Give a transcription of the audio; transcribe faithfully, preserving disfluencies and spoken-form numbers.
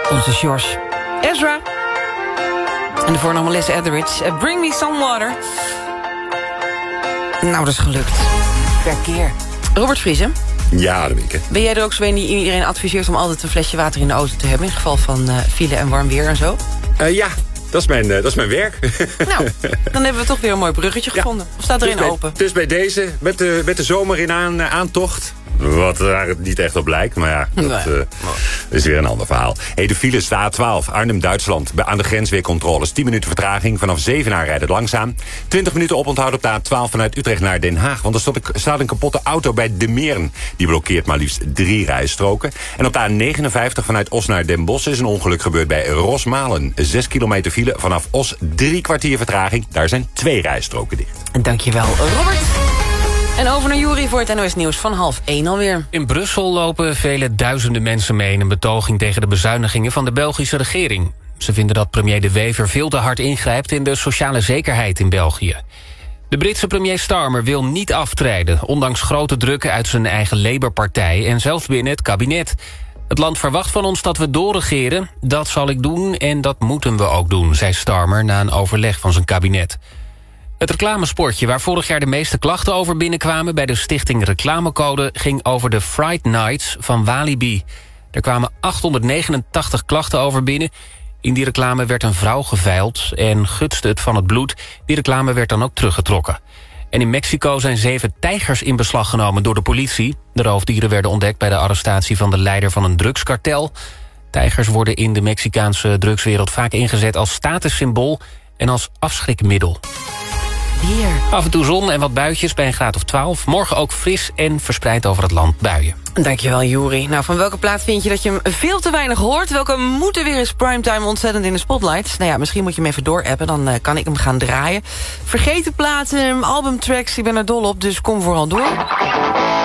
Onze George Ezra. En de voornaam Melissa Etheridge. Uh, Bring me some water. Nou, dat is gelukt. Per keer. Robert Vriesen. Ja, dat ben ik. Ben jij er ook zo een die iedereen adviseert om altijd een flesje water in de auto te hebben... in geval van uh, file en warm weer en zo? Uh, ja, dat is, mijn, uh, dat is mijn werk. Nou, dan hebben we toch weer een mooi bruggetje gevonden. Ja. Of staat er dus een bij, open? Dus bij deze, met de, met de zomer in aan, uh, aantocht... Wat daar het niet echt op lijkt, maar ja, dat nee. uh, is weer een ander verhaal. Hey, de file is de A twaalf, Arnhem-Duitsland. Aan de grens weer controles. tien minuten vertraging. Vanaf Zevenaar rijdt het langzaam. twintig minuten oponthoud op de A twaalf vanuit Utrecht naar Den Haag. Want er staat een, staat een kapotte auto bij De Meren. Die blokkeert maar liefst drie rijstroken. En op de A negenenvijftig vanuit Os naar Den Bosch is een ongeluk gebeurd bij Rosmalen. Zes kilometer file vanaf Os, drie kwartier vertraging. Daar zijn twee rijstroken dicht. Dankjewel, Robert. En over naar Juri voor het N O S-nieuws van half één alweer. In Brussel lopen vele duizenden mensen mee in een betoging tegen de bezuinigingen van de Belgische regering. Ze vinden dat premier De Wever veel te hard ingrijpt in de sociale zekerheid in België. De Britse premier Starmer wil niet aftreden, ondanks grote druk uit zijn eigen Labour-partij en zelfs binnen het kabinet. Het land verwacht van ons dat we doorregeren. Dat zal ik doen en dat moeten we ook doen, zei Starmer na een overleg van zijn kabinet. Het reclamespotje waar vorig jaar de meeste klachten over binnenkwamen... bij de stichting Reclamecode ging over de Fright Nights van Walibi. Er kwamen achthonderdnegenentachtig klachten over binnen. In die reclame werd een vrouw geveild en gutste het van het bloed. Die reclame werd dan ook teruggetrokken. En in Mexico zijn zeven tijgers in beslag genomen door de politie. De roofdieren werden ontdekt bij de arrestatie van de leider van een drugskartel. Tijgers worden in de Mexicaanse drugswereld vaak ingezet als statussymbool... en als afschrikmiddel. Hier. Af en toe zon en wat buitjes bij een graad of twaalf. Morgen ook fris en verspreid over het land buien. Dankjewel, Juri. Nou, van welke plaat vind je dat je hem veel te weinig hoort? Welke moet er weer eens primetime ontzettend in de spotlight? Nou ja, misschien moet je hem even doorappen, dan uh, kan ik hem gaan draaien. Vergeten platen, albumtracks, ik ben er dol op, dus kom vooral door.